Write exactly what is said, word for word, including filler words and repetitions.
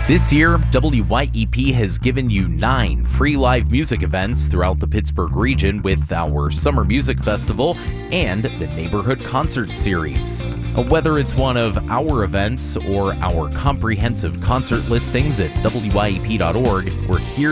This year, W Y E P has given you nine free live music events throughout the Pittsburgh region with our Summer Music Festival and the Neighborhood Concert Series. Whether it's one of our events or our comprehensive concert listings at W Y E P dot org, we're here